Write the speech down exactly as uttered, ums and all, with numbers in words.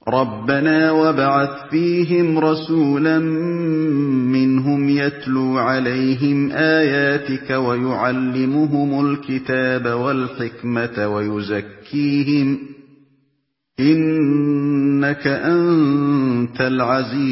رَبَّنَا وَابْعَثْ فِيهِمْ رَسُولًا مِّنْهُمْ يَتْلُو عَلَيْهِمْ آيَاتِكَ وَيُعَلِّمُهُمُ الْكِتَابَ وَالْحِكْمَةَ وَيُزَكِّيهِمْ ۚ إِنَّكَ أَنتَ الْعَزِيزُ